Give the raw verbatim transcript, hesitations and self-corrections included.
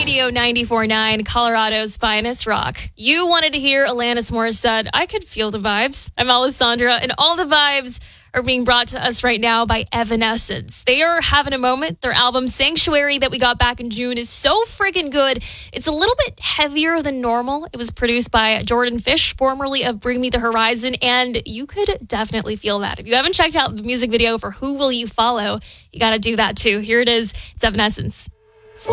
Radio ninety-four point nine, Colorado's finest rock. You wanted to hear Alanis Morissette. I could feel the vibes. I'm Alessandra, and all the vibes are being brought to us right now by Evanescence. They are having a moment. Their album Sanctuary that we got back in June is so freaking good. It's a little bit heavier than normal. It was produced by Jordan Fish, formerly of Bring Me the Horizon, and you could definitely feel that. If you haven't checked out the music video for Who Will You Follow, you got to do that too. Here it is. It's Evanescence.